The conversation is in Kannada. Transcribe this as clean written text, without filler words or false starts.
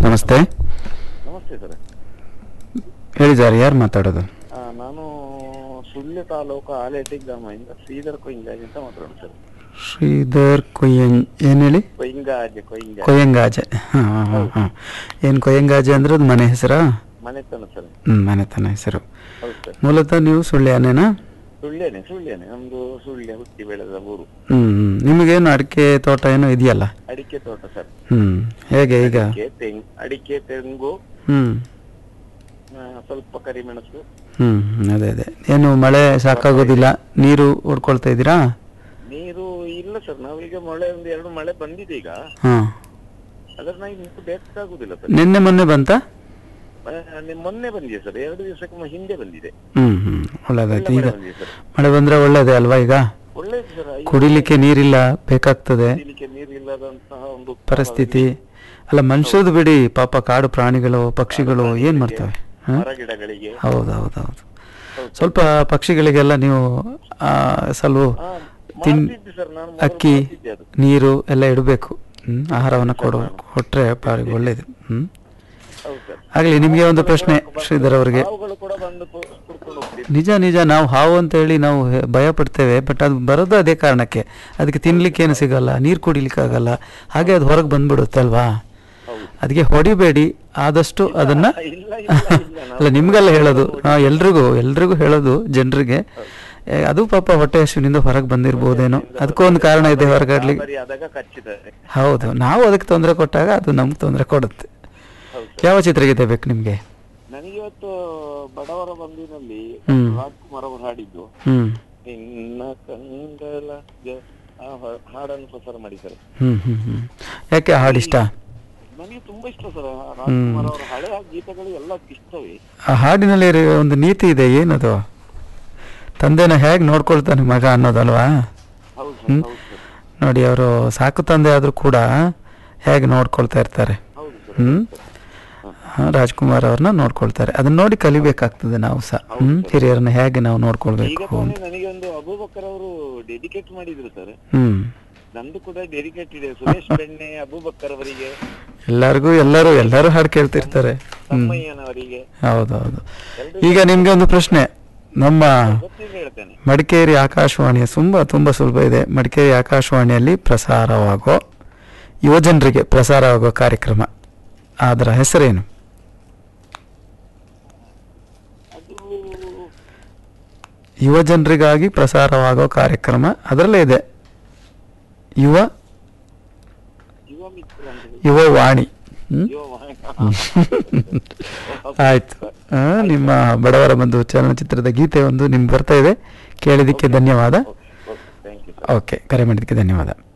ನಮಸ್ತೆ. ನಮಸ್ತೆ ಸರ್. ಹೇಳಿ ಸರ್, ಯಾರು ಮಾತಾಡೋದು? ನಾನು ಸುಳ್ಯ ತಾಲೂಕು ಆಲೇಟಿ ಗ್ರಾಮದಿಂದ ಶ್ರೀಧರ್ ಕೊಯ್ಯಂಗಾಜ್ ಅಂತ ಮಾತಾಡೋಣ ಸರ್. ಶ್ರೀಧರ್ ಏನು ಹೇಳಿ? ಕೊಯ್ಯಂಗಾಜೆ. ಏನು ಕೊಯ್ಯಂಗಾಜೆ ಅಂದ್ರೆ ಅದು ಮನೆ ಹೆಸರಾ? ಮನೆತನ ಸರ್. ಮನೆತನ ಹೆಸರು. ಹೌದು ಸರ್. ಮೂಲತಃ ನೀವು ಸುಳ್ಯನೇನಾ? ಸುಳ್ಯನೇ ನಮ್ದು ಸುಳ್ಯ ಹುಟ್ಟಿ ಬೆಳೆದ ಊರು. ನಿಮಗೇನು ಅಡಿಕೆ ತೋಟ ಏನೋ ಇದೆಯಲ್ಲ? ಅಡಿಕೆ ತೋಟ ಸರ್. ಹೇಗೆ ಈಗ? ಅಡಿಕೆ ತೆಂಗು, ಹ್ಮ್ ಸ್ವಲ್ಪ ಕರಿಮೆಣಸು. ಅದೇ ಏನು ಮಳೆ ಸಾಕಾಗೋದಿಲ್ಲ? ನೀರು ಹೊಡ್ಕೊಳ್ತಾ ಇದ್ದೀರಾ? ನೀರು ಇಲ್ಲ ಸರ್, ನಾವೀಗ ಮಳೆ ಒಂದು 2 ಮಳೆ ಬಂದಿದೆ ಈಗ. ಅದ್ರ ನೀರು ಬೇಕಾಗುದಿಲ್ಲ ಸರ್. ನಿನ್ನೆ ಮೊನ್ನೆ ಬಂತ? ಮೊನ್ನೆ ಬಂದಿದೆ ಸರ್, 2 ದಿವಸಕ್ಕೆ ಹಿಂದೆ ಬಂದಿದೆ. ಒಳ್ಳೇದಾಯ್ತು. ಈಗ ಮಳೆ ಬಂದ್ರೆ ಒಳ್ಳೇದೇ ಅಲ್ವಾ? ಈಗ ಒಳ್ಳೇದು ಸರ್. ಕುಡಿಲಿಕ್ಕೆ ನೀರಿಲ್ಲ, ಬೇಕಾಗ್ತದೆ ನೀರಿಲ್ಲದಂತಹ ಒಂದು ಪರಿಸ್ಥಿತಿ ಅಲ್ಲ. ಮನುಷ್ಯರದು ಬಿಡಿ, ಪಾಪ ಕಾಡು ಪ್ರಾಣಿಗಳು ಪಕ್ಷಿಗಳು ಏನ್ ಮಾಡ್ತವೆ. ಗಿಡಗಳಿಗೆ. ಹೌದೌದೌದು. ಸ್ವಲ್ಪ ಪಕ್ಷಿಗಳಿಗೆಲ್ಲ ನೀವು ಅಕ್ಕಿ ನೀರು ಎಲ್ಲ ಇಡಬೇಕು. ಆಹಾರವನ್ನು ಕೊಟ್ರೆ ಬಾರಿ ಒಳ್ಳೇದು. ಆಗ್ಲಿ. ನಿಮ್ಗೆ ಒಂದು ಪ್ರಶ್ನೆ ಶ್ರೀಧರ್ ಅವರಿಗೆ. ನಿಜ ನಾವು ಹಾವು ಅಂತ ಹೇಳಿ ನಾವು ಭಯ ಪಡ್ತೇವೆ, ಬಟ್ ಅದು ಬರೋದು ಅದೇ ಕಾರಣಕ್ಕೆ. ಅದಕ್ಕೆ ತಿನ್ಲಿಕ್ಕೆ ಏನು ಸಿಗಲ್ಲ, ನೀರು ಕುಡಿಲಿಕ್ಕೆ ಆಗಲ್ಲ, ಹಾಗೆ ಅದು ಹೊರಗೆ ಬಂದ್ಬಿಡುತ್ತೆ ಅಲ್ವಾ? ಅದಕ್ಕೆ ಹೊಡಿಬೇಡಿ ಆದಷ್ಟು ಅದನ್ನ. ಅಲ್ಲ, ನಿಮ್ಗೆಲ್ಲ ಹೇಳೋದು, ಎಲ್ರಿಗೂ ಹೇಳೋದು ಜನರಿಗೆ. ಅದು ಪಾಪ ಹೊಟ್ಟೆ ಹಸುವಿನಿಂದ ಹೊರಗೆ ಬಂದಿರ್ಬೋದೇನೋ, ಅದಕ್ಕೂ ಒಂದು ಕಾರಣ ಇದೆ ಹೊರಗಾಡ್ಲಿಕ್ಕೆ. ಹೌದು, ನಾವು ಅದಕ್ಕೆ ತೊಂದರೆ ಕೊಟ್ಟಾಗ ಅದು ನಮ್ಗೆ ತೊಂದರೆ ಕೊಡುತ್ತೆ. ಯಾವ ಚಿತ್ರಗೀತೆ ಬೇಕು ನಿಮ್ಗೆ? ನನಗೆ ಇವತ್ತು ಬಡವರ ಬಂದಿನಲ್ಲಿ ರಾಜ್ಕುಮಾರ್ ಅವರು ಹಾಡಿದ್ದು ನಿನ್ನ ಕಂಗಳ ಹಾಡನ್ನು ಪ್ರಸಾರ ಮಾಡಿದ್ದಾರೆ. ಯಾಕೆ ಹಾಡಿಷ್ಟ? ನನಗೆ ತುಂಬಾ ಇಷ್ಟ ಸರ್. ರಾಜ್ಕುಮಾರ್ ಅವರ ಹಳೆಯ ಗೀತೆಗಳು ಎಲ್ಲ ಇಷ್ಟವೇ. ಆ ಹಾಡಿನಲ್ಲಿ ಒಂದು ನೀತಿ ಇದೆ. ಏನದು? ತಂದೆನ ಹೇಗೆ ನೋಡ್ಕೊಳ್ತಾನೆ ಮಗ ಅನ್ನೋದಲ್ವಾ? ನೋಡಿ, ಅವರು ಸಾಕು ತಂದೆ ಆದ್ರೂ ಕೂಡ ಹೇಗೆ ನೋಡ್ಕೊಳ್ತಾ ಇರ್ತಾರೆ. ರಾಜ್ಕುಮಾರ್ ಅವ್ರನ್ನ ನೋಡ್ಕೊಳ್ತಾರೆ. ಅದನ್ನ ನೋಡಿ ಕಲಿಬೇಕಾಗ್ತದೆ ನಾವು ಸಹ. ಹಿರಿಯರನ್ನ ಹೇಗೆ ನಾವು ನೋಡ್ಕೊಳ್ಬೇಕು. ನನಗೆ ಒಂದು ಅಬೂಬಕರ್ ಅವರು ಡೆಡಿಕೇಟ್ ಮಾಡಿದ್ರು ಸರ್. ನಂದು ಕೂಡ ಡೆಡಿಕೇಟ್ ಇದೆ. ಸುರೇಶ್ ಬೆಣ್ಣೆ ಅಬೂಬಕರ್ ಅವರಿಗೆ, ಎಲ್ಲರೂ ಹಾಡು ಕೇಳ್ತಿರ್ತಾರೆ. ಹೌದೌದು. ಈಗ ನಿಮ್ಗೆ ಒಂದು ಪ್ರಶ್ನೆ. ನಮ್ಮ ಮಡಿಕೇರಿ ಆಕಾಶವಾಣಿಯ ತುಂಬಾ ಸುಲಭ ಇದೆ. ಮಡಿಕೇರಿ ಆಕಾಶವಾಣಿಯಲ್ಲಿ ಪ್ರಸಾರವಾಗೋ ಯುವಜನರಿಗೆ ಪ್ರಸಾರವಾಗೋ ಕಾರ್ಯಕ್ರಮ, ಅದರ ಹೆಸರೇನು? ಯುವಜನರಿಗಾಗಿ ಪ್ರಸಾರವಾಗೋ ಕಾರ್ಯಕ್ರಮ, ಅದರಲ್ಲೇ ಇದೆ ಯುವವಾಣಿ. ಆಯ್ತು. ನಿಮ್ಮ ಬಡವರ ಬಂಧು ಚಲನಚಿತ್ರದ ಗೀತೆ ಒಂದು ನಿಮ್ಗೆ ಬರ್ತಾ ಇದೆ, ಕೇಳಿದಕ್ಕೆ ಧನ್ಯವಾದ. ಓಕೆ, ಕರೆ ಮಾಡಿದ್ದಕ್ಕೆ ಧನ್ಯವಾದ.